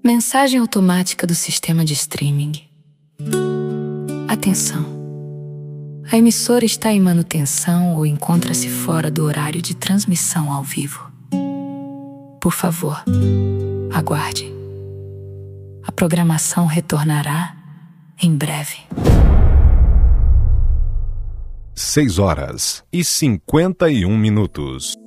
Mensagem automática do sistema de streaming. Atenção! A emissora está em manutenção ou encontra-se fora do horário de transmissão ao vivo. Por favor, aguarde. A programação retornará em breve. 6 horas e 51 minutos.